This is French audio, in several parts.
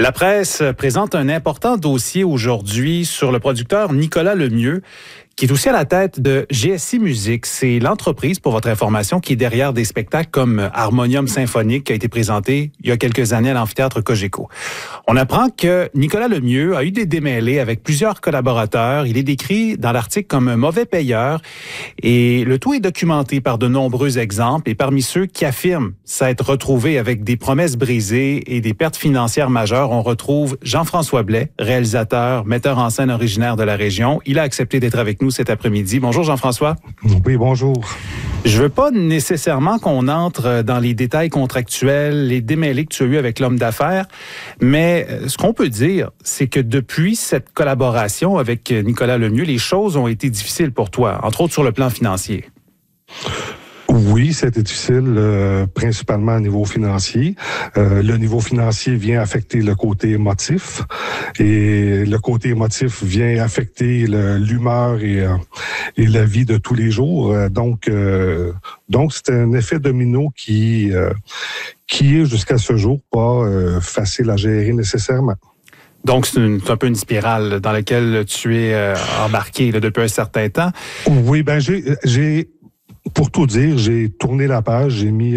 La presse présente un important dossier aujourd'hui sur le producteur Nicolas Lemieux, qui est aussi à la tête de GSI Musique. C'est l'entreprise, pour votre information, qui est derrière des spectacles comme Harmonium Symphonique, qui a été présenté il y a quelques années à l'amphithéâtre Cogeco. On apprend que Nicolas Lemieux a eu des démêlés avec plusieurs collaborateurs. Il est décrit dans l'article comme un mauvais payeur et le tout est documenté par de nombreux exemples. Et parmi ceux qui affirment s'être retrouvés avec des promesses brisées et des pertes financières majeures, on retrouve Jean-François Blais, réalisateur, metteur en scène originaire de la région. Il a accepté d'être avec nous cet après-midi. Bonjour Jean-François. Oui, bonjour. Je veux pas nécessairement qu'on entre dans les détails contractuels, les démêlés que tu as eu avec l'homme d'affaires, mais ce qu'on peut dire, c'est que depuis cette collaboration avec Nicolas Lemieux, les choses ont été difficiles pour toi, entre autres sur le plan financier. Oui, c'était difficile, principalement au niveau financier. Le niveau financier vient affecter le côté émotif et le côté émotif vient affecter l'humeur et la vie de tous les jours. Donc, c'est un effet domino qui est jusqu'à ce jour pas facile à gérer nécessairement. Donc, c'est un peu une spirale dans laquelle tu es embarqué là, depuis un certain temps. Oui, ben pour tout dire, j'ai tourné la page, j'ai mis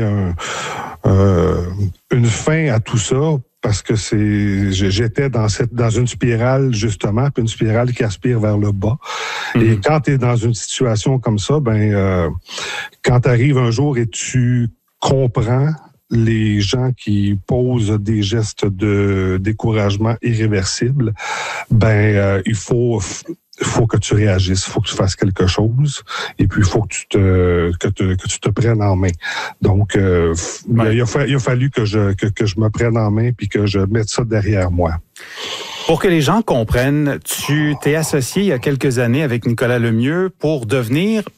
une fin à tout ça parce que j'étais dans une spirale justement, puis une spirale qui aspire vers le bas. Et quand tu es dans une situation comme ça, quand tu arrives un jour et tu comprends les gens qui posent des gestes de découragement irréversibles, il faut que tu réagisses, il faut que tu fasses quelque chose, et puis il faut que tu te prennes en main. Donc, il a fallu que je me prenne en main puis que je mette ça derrière moi. Pour que les gens comprennent, tu t'es associé il y a quelques années avec Nicolas Lemieux pour devenir